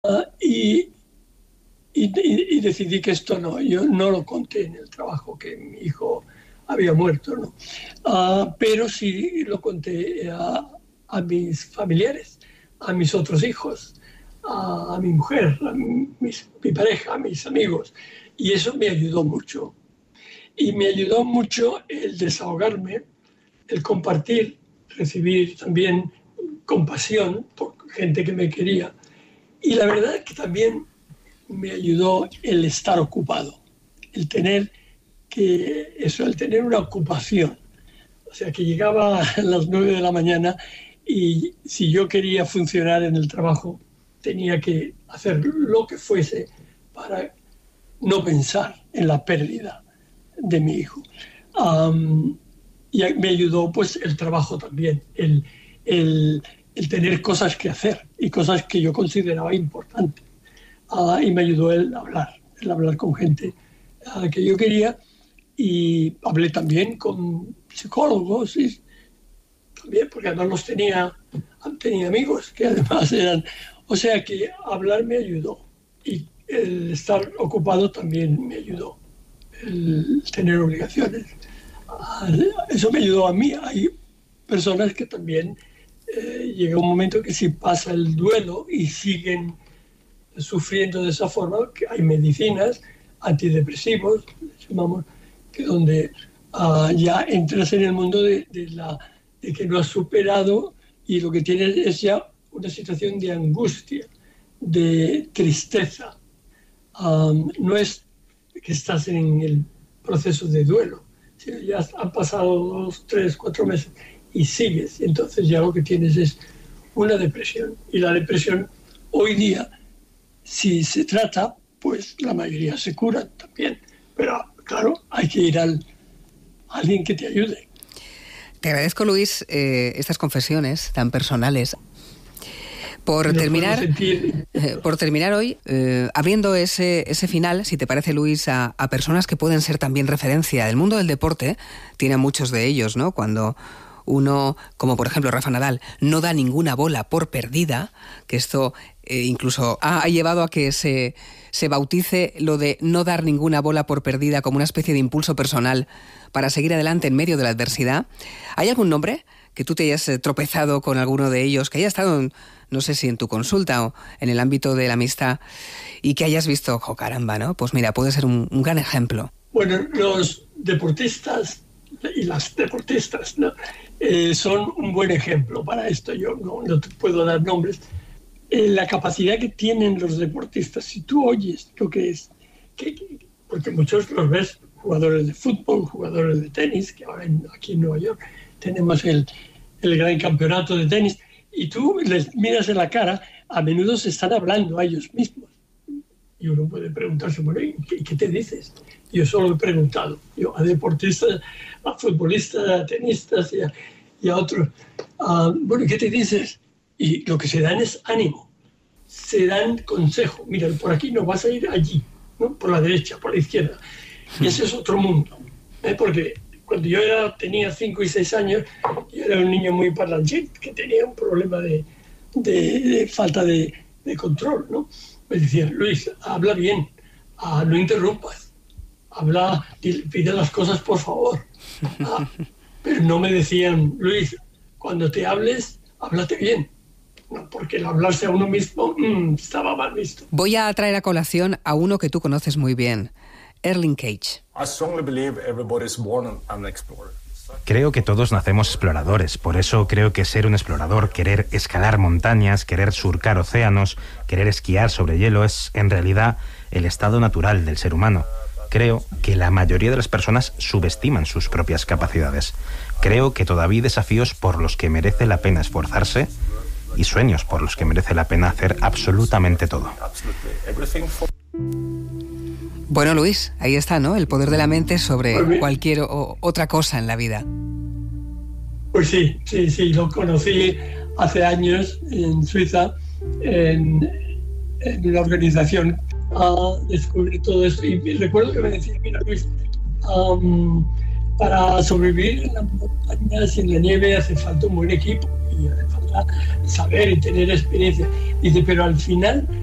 Y, y decidí que esto no, yo no lo conté en el trabajo, que mi hijo había muerto, ¿no? Pero sí lo conté a mis familiares, a mis otros hijos, a mi mujer, mi pareja, a mis amigos. Y eso me ayudó mucho. Y me ayudó mucho el desahogarme, el compartir, recibir también compasión por gente que me quería. Y la verdad es que también me ayudó el estar ocupado, el tener el tener una ocupación. O sea, que llegaba a las 9 de la mañana y si yo quería funcionar en el trabajo, tenía que hacer lo que fuese para no pensar en la pérdida de mi hijo. Y me ayudó pues el trabajo también, el tener cosas que hacer y cosas que yo consideraba importantes. Y me ayudó el hablar con gente que yo quería, y hablé también con psicólogos, y también porque además tenía amigos que además eran... O sea que hablar me ayudó, y el estar ocupado también me ayudó, el tener obligaciones. Eso me ayudó a mí. Hay personas que también llega un momento que si pasa el duelo y siguen sufriendo de esa forma, que hay medicinas, antidepresivos, llamamos, que donde ya entras en el mundo de que no has superado, y lo que tienes es ya una situación de angustia, de tristeza. No es que estás en el proceso de duelo, sino ya han pasado 2, 3, 4 meses y sigues, y entonces ya lo que tienes es una depresión. Y la depresión hoy día, si se trata, pues la mayoría se curan también, pero claro, hay que ir a alguien que te ayude. Te agradezco, Luis, estas confesiones tan personales. Por terminar hoy, abriendo ese final, si te parece, Luis, a personas que pueden ser también referencia. El mundo del deporte tiene muchos de ellos, ¿no? Cuando uno, como por ejemplo Rafa Nadal, no da ninguna bola por perdida, que esto incluso ha llevado a que se bautice lo de no dar ninguna bola por perdida como una especie de impulso personal para seguir adelante en medio de la adversidad. ¿Hay algún nombre que tú te hayas tropezado con alguno de ellos, que haya estado, no sé si en tu consulta o en el ámbito de la amistad, y que hayas visto, oh, caramba, ¿no? Pues mira, puede ser un gran ejemplo. Bueno, los deportistas y las deportistas, ¿no? Son un buen ejemplo para esto. Yo no te puedo dar nombres. La capacidad que tienen los deportistas, si tú oyes lo que es, porque muchos los ves, jugadores de fútbol, jugadores de tenis, que ahora aquí en Nueva York tenemos el gran campeonato de tenis, y tú les miras en la cara, a menudo se están hablando a ellos mismos. Y uno puede preguntarse, bueno, ¿y qué te dices? Yo solo he preguntado, yo a deportistas, a futbolistas, a tenistas y a otros, bueno, ¿qué te dices? Y lo que se dan es ánimo, se dan consejo. Mira, por aquí no, vas a ir allí, ¿no? Por la derecha, por la izquierda. Y ese es otro mundo, porque cuando yo tenía 5 y 6 años, yo era un niño muy parlanchín, que tenía un problema de falta de control, ¿no? Me decían, Luis, habla bien, no interrumpas, pide las cosas por favor. Pero no me decían, Luis, cuando te hables, háblate bien. No, porque el hablarse a uno mismo estaba mal visto. Voy a traer a colación a uno que tú conoces muy bien, Erling Cage. Creo que todos nacemos exploradores, por eso creo que ser un explorador, querer escalar montañas, querer surcar océanos, querer esquiar sobre hielo es en realidad el estado natural del ser humano. Creo que la mayoría de las personas subestiman sus propias capacidades. Creo que todavía hay desafíos por los que merece la pena esforzarse y sueños por los que merece la pena hacer absolutamente todo. Bueno, Luis, ahí está, ¿no? El poder de la mente sobre cualquier otra cosa en la vida. Pues sí, lo conocí hace años en Suiza, en una organización, a descubrir todo esto. Y recuerdo que me decía, mira, Luis, para sobrevivir en las montañas y en la nieve hace falta un buen equipo y hace falta saber y tener experiencia. Dice, pero al final